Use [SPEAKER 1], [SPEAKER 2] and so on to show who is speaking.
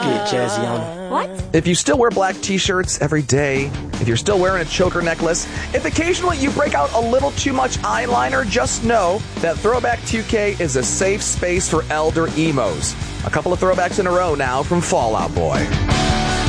[SPEAKER 1] Get jazzy on it.
[SPEAKER 2] What?
[SPEAKER 3] If you still wear black t-shirts every day, if you're still wearing a choker necklace, if occasionally you break out a little too much eyeliner, just know that Throwback 2K is a safe space for elder emos. A couple of throwbacks in a row now from Fall Out Boy.